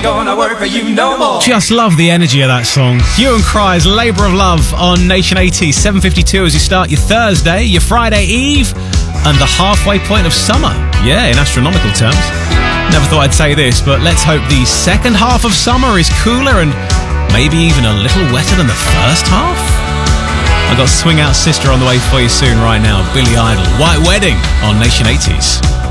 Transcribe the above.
gonna work for you no more. Just love the energy of that song. Hue and Cry's Labour of Love on Nation 80, 7:52 as you start your Thursday, your Friday Eve, and the halfway point of summer. Yeah, in astronomical terms. Never thought I'd say this, but let's hope the second half of summer is cooler and maybe even a little wetter than the first half. I've got Swing Out Sister on the way for you soon right now. Billy Idol, White Wedding on Nation 80s.